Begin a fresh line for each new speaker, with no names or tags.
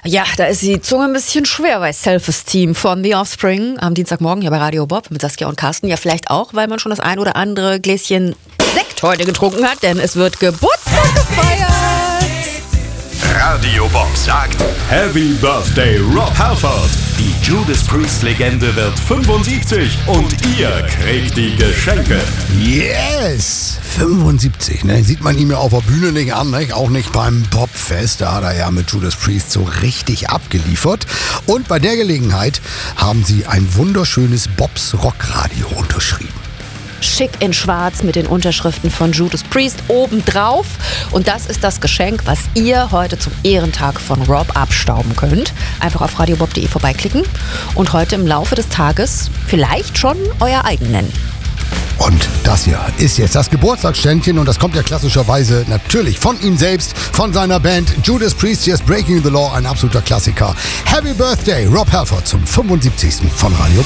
Ja, da ist die Zunge ein bisschen schwer bei Self-Esteem von The Offspring am Dienstagmorgen hier bei Radio Bob mit Saskia und Carsten. Ja, vielleicht auch, weil man schon das ein oder andere Gläschen Sekt heute getrunken hat, denn es wird Geburtstag gefeiert.
Radio Bob sagt Happy Birthday Rob Halford. Die Judas Priest-Legende wird 75 und ihr kriegt die Geschenke.
Yes! 75, ne? Sieht man ihm ja auf der Bühne nicht an, ne? Auch nicht beim Popfest. Da hat er ja mit Judas Priest so richtig abgeliefert. Und bei der Gelegenheit haben sie ein wunderschönes Bobs Rockradio unterschrieben.
Schick in schwarz mit den Unterschriften von Judas Priest obendrauf. Und das ist das Geschenk, was ihr heute zum Ehrentag von Rob abstauben könnt. Einfach auf radiobob.de vorbeiklicken und heute im Laufe des Tages vielleicht schon euer eigen nennen.
Und das hier ist jetzt das Geburtstagsständchen und das kommt ja klassischerweise natürlich von ihm selbst, von seiner Band Judas Priest. Here's Breaking the Law, ein absoluter Klassiker. Happy Birthday, Rob Halford zum 75. von Radio Bob.